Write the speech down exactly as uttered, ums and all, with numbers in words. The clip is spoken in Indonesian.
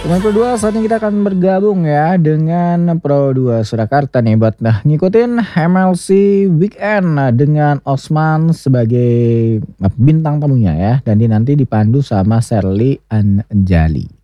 Pemain Pro dua saat ini kita akan bergabung ya dengan Pro dua Surakarta nih buat nah ngikutin M L C Weekend nah, dengan Osman sebagai bintang tamunya ya dan dia nanti dipandu sama Sherly Anjali.